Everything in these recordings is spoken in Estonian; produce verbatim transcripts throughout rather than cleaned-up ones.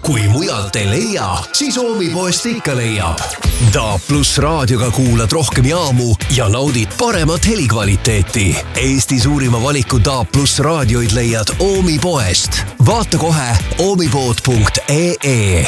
kui mujalt ei leia, siis Oomi-poest ikka leiab. D A plus raadioga kuulad rohkem jaamu ja naudid paremat helikvaliteeti. Eesti suurima valiku D A plus raadioid leiad Oomi-poest. Vaata kohe oomipood punkt ee.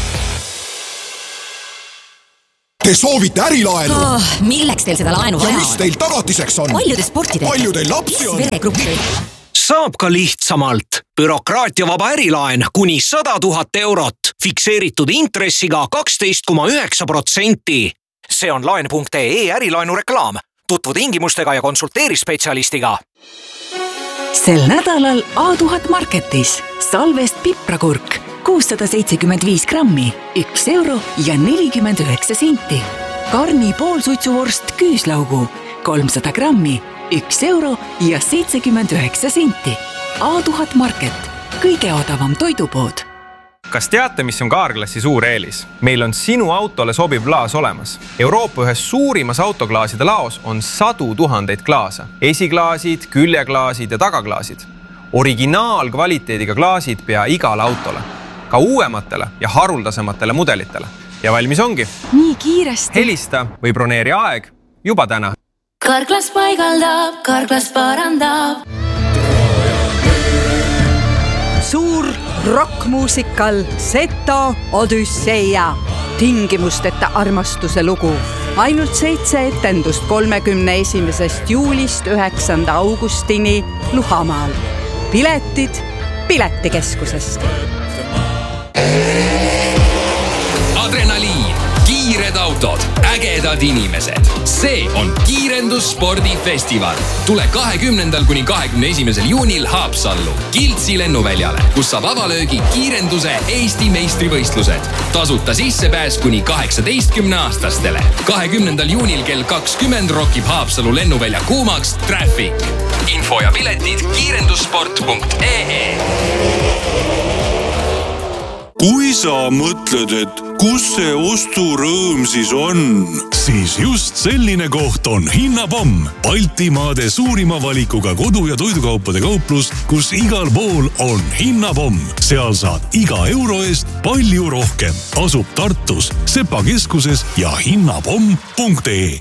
Te soovite ärilaenu? Oh, milleks teil seda laenu vaja on? Ja mis teil tagatiseks on? Palju te sporti teete? Palju teil lapsi on? Veregruppi. Saab ka lihtsamalt. Bürokraatiavaba ärilaen kuni sada tuhat eurot. Fikseeritud intressiga kaksteist koma üheksa protsenti. See on laen punkt ee ärilaenu reklaam. Tutvu tingimustega ja konsulteeri spetsialistiga. Sel nädalal A tuhat Marketis salvest piprakurk kuussada seitsekümmend viis grammi, üks euro ja nelikümmend üheksa senti. Karni poolsuitsuvorst küüslaugu, kolmsada grammi, üks euro ja seitsekümmend üheksa senti. A tuhat Market, kõige odavam toidupood. Kas teate, mis on Carglassi suur eelis? Meil on sinu autole sobiv klaas olemas. Euroopa ühes suurimas autoklaaside laos on sadu tuhandeid klaasa. Esiklaasid, küljeklaasid ja tagaklaasid. Originaalkvaliteediga klaasid pea igale autole. Ka uuematele ja haruldasematele mudelitele. Ja valmis ongi. Nii kiiresti. Helista või broneeri aeg juba täna. Carglass paigaldab, Carglass parandab. Suur rockmuusikal Seto Odüsseia. Tingimusteta armastuse lugu. Ainult seitse etendust kolmekümne esimesest juulist üheksanda augustini Luhamaal. Piletid Piletikeskusest. Adrenaliin, kiired autod, ägedad inimesed. See on Kiirendusspordifestival. Tule kahekümnendal kuni kahekümne esimesel juunil Haapsallu, Kiltsi lennuväljale, kus saab avalöögi kiirenduse Eesti meistrivõistlused. Tasuta sissepääs kuni kaheksateistkümne aastastele. kahekümnendal juunil kell kakskümmend rokib Haapsalu lennuvälja kuumaks Traffic. Info ja piletid kiirendussport punkt ee. Kui sa mõtled, et kus see osturõõm siis on, siis just selline koht on Hinnapomm, Baltimaade suurima valikuga kodu- ja toidukaupade kauplus, kus igal pool on Hinnapomm. Seal saad iga euro eest palju rohkem. Asub Tartus, Sepa keskuses ja hinnapomm punkt ee.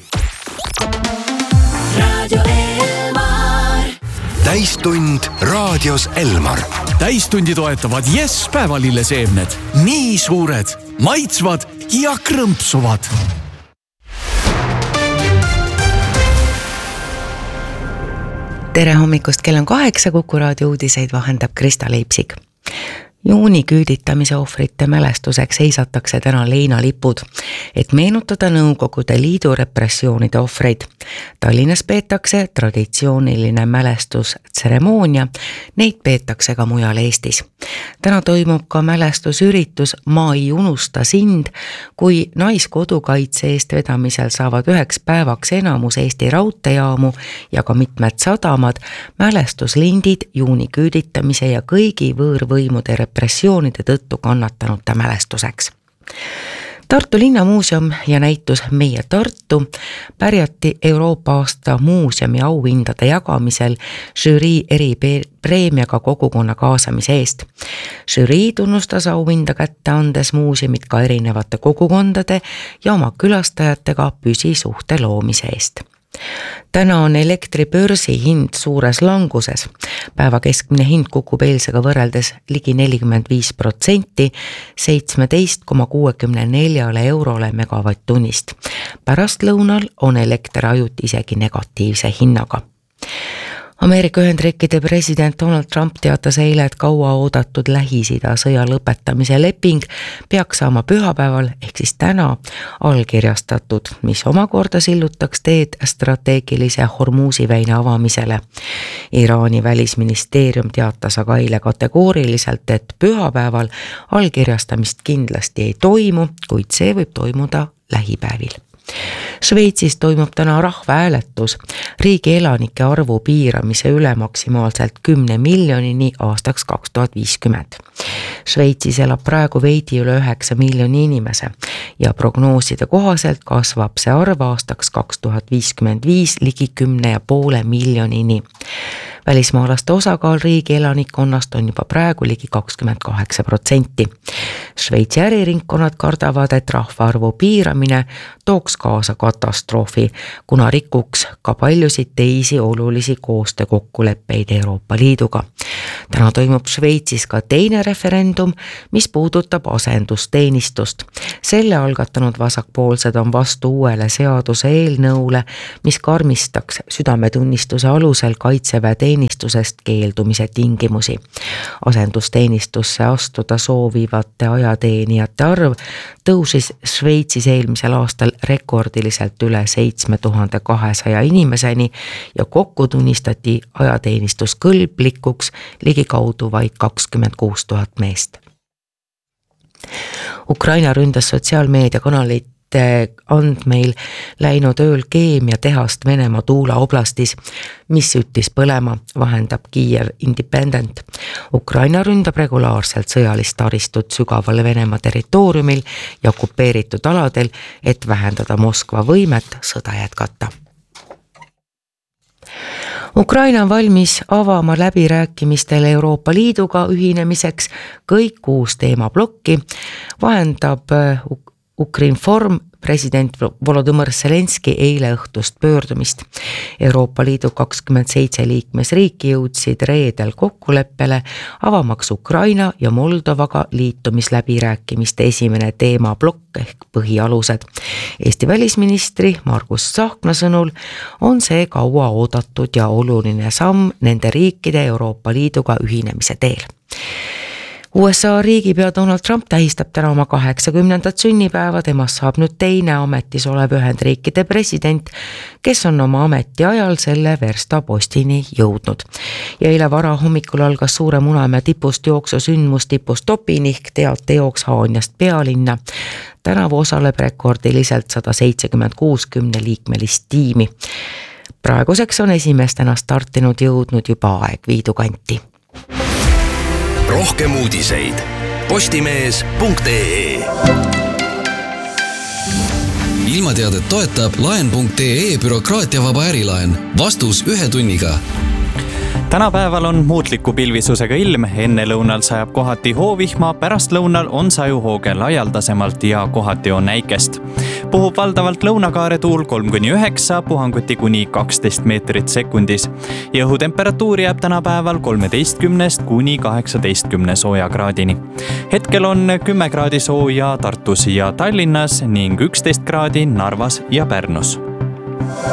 Radio Elmar. Täistund raadios Elmar. Täistundi toetavad Yes päevalilleseemned. Nii suured, maitsvad ja krõmpsuvad. Tere hommikust, kell on kaheksa, Kuku raadio uudiseid vahendab Krista Leipsik. Juuni küüditamise ohvrite mälestuseks seisatakse täna leinalipud, et meenutada Nõukogude Liidu repressioonide ohvreid. Tallinnas peetakse traditsiooniline mälestustseremoonia, neid peetakse ka mujal Eestis. Täna toimub ka mälestusüritus Ma ei unusta sind, kui naiskodukaitse eest vedamisel saavad üheks päevaks enamus Eesti raudteejaamu ja ka mitmed sadamad mälestuslindid juuni küüditamise ja kõigi võõrvõimude repressioonide repressioonide tõttu kannatanute mälestuseks. Tartu linnamuuseum ja näitus Meie Tartu pärjati Euroopa aasta muuseumi auhindade jagamisel žürii eripreemiaga kogukonna kaasamise eest. Žürii tunnustas auhinda kätte andes muuseumid ka erinevate kogukondade ja oma külastajatega püsisuhte loomise eest. Täna on elektribörsi hind suures languses. Päeva keskmine hind kukub eilsega võrreldes ligi nelikümmend viis protsenti, seitsmeteist koma kuuekümne neljale eurole megavatt-tunnist. Pärast lõunal on elekter ajuti isegi negatiivse hinnaga. Ameerika Ühendriikide president Donald Trump teatas eile, et kaua oodatud Lähis-Ida sõja lõpetamise leping peaks saama pühapäeval ehk siis täna allkirjastatud, mis omakorda sillutaks teed strateegilise Hormuzi väina avamisele. Iraani välisministeerium teatas aga eile kategooriliselt, et pühapäeval allkirjastamist kindlasti ei toimu, kuid see võib toimuda lähipäevil. Šveitsis toimub täna rahvahääletus riigi elanike arvu piiramise üle maksimaalselt kümne miljonini aastaks kaks tuhat viiskümmend. Šveitsis elab praegu veidi üle üheksa miljoni inimese ja prognooside kohaselt kasvab see arv aastaks kaks tuhat viiskümmend viis ligi kümne ja poole miljonini. Välismaalaste osakaal riigi elanikkonnast on juba praegu ligi kakskümmend kaheksa protsenti. Šveitsi äriringkonnad kardavad, et rahvaarvu piiramine tooks kaasa katastroofi, kuna rikuks ka paljusid teisi olulisi koostöökokkuleppeid Euroopa Liiduga. Täna toimub Šveitsis ka teine referendum, mis puudutab asendusteenistust. Selle algatanud vasakpoolsed on vastu uuele seaduse eelnõule, mis karmistaks südametunnistuse alusel kaitseväe teenistusest keeldumise tingimusi. Asendusteenistusse astuda soovivate ajateenijate arv tõusis Šveitsis eelmisel aastal rekordiliselt üle seitsme tuhande kahesaja inimeseni ja kokku tunnistati ajateenistus kõlblikuks ligikaudu vaid kakskümmend kuus tuhat meest. Ukraina ründas sotsiaalmeediakanalit andmeil läinud ööl keemiatehast Venemaa Tuula oblastis, mis üttis põlema, vahendab Kiiev Independent. Ukraina ründab regulaarselt sõjalist taristut sügaval Venemaa territooriumil ja okupeeritud aladel, et vähendada Moskva võimet sõda jätkata. Ukraina on valmis avama läbirääkimistel Euroopa Liiduga ühinemiseks kõik kuus teemablokki, vahendab Ukrinform president Volodõmõr Zelenski eile õhtust pöördumist. Euroopa Liidu kakskümmend seitse liikmesriiki jõudsid reedel kokkuleppele avamaks Ukraina ja Moldovaga liitumisläbirääkimiste esimene teemablokk ehk põhialused. Eesti välisministri Margus Tsahkna sõnul on see kaua oodatud ja oluline samm nende riikide Euroopa Liiduga ühinemise teel. U S A riigipea Donald Trump tähistab täna oma kaheksakümnendat sünnipäeva, temast saab nüüd teine ametis olev Ühendriikide president, kes on oma ametiajal selle verstapostini jõudnud. Ja eile vara hommikul algas Suure Munamäe tipust jooksu sündmus tipustopin ehk teatejooks Haanjast pealinna. Tänavu osaleb rekordiliselt sada seitsekümmend kuus kümne liikmelist tiimi. Praeguseks on esimestena startinud jõudnud juba Aegviidu kanti. Rohkem uudiseid postimees punkt ee. Ilmateadet toetab laen punkt ee bürokraatiavaba ärilaen. Vastus ühe tunniga. Tänapäeval on muutliku pilvisusega ilm, enne lõunal sajab kohati hoovihma, pärast lõunal on sajuhooge laialdasemalt ja kohati on näikest. Puhub valdavalt lõunakaare tuul kolm kuni üheksa, puhanguti kuni kaksteist meetrit sekundis. Ja õhutemperatuur jääb tänapäeval kolmeteistkümnest kuni kaheksateistkümne sooja kraadini. Hetkel on kümme kraadi sooja Tartus ja Tallinnas ning üksteist kraadi Narvas ja Pärnus.